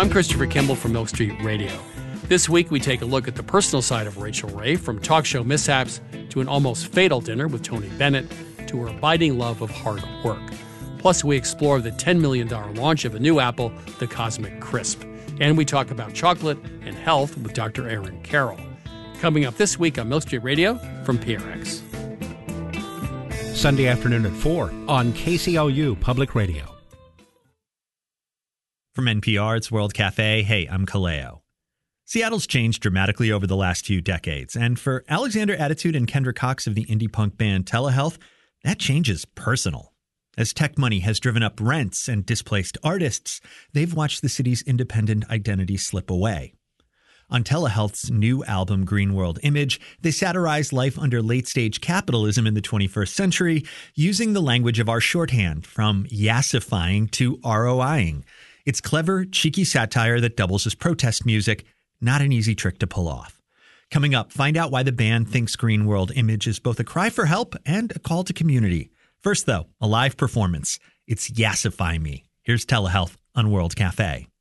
I'm Christopher Kimball from Milk Street Radio. This week, we take a look at the personal side of Rachael Ray, from talk show mishaps to an almost fatal dinner with Tony Bennett to her abiding love of hard work. Plus, we explore the $10 million launch of a new Apple, the Cosmic Crisp. And we talk about chocolate and health with Dr. Aaron Carroll. Coming up this week on Milk Street Radio from PRX. Sunday afternoon at 4 on KCLU Public Radio. From NPR, it's World Cafe. Hey, I'm Kaleo. Seattle's changed dramatically over the last few decades, and for Alexander Attitude and Kendra Cox of the indie punk band Telehealth, that change is personal. As tech money has driven up rents and displaced artists, they've watched the city's independent identity slip away. On Telehealth's new album, Green World Image, they satirize life under late-stage capitalism in the 21st century, using the language of our shorthand, from yassifying to ROIing. It's clever, cheeky satire that doubles as protest music. Not an easy trick to pull off. Coming up, find out why the band thinks Green World Image is both a cry for help and a call to community. First, though, a live performance. It's Yassify Me. Here's Telehealth on World Cafe.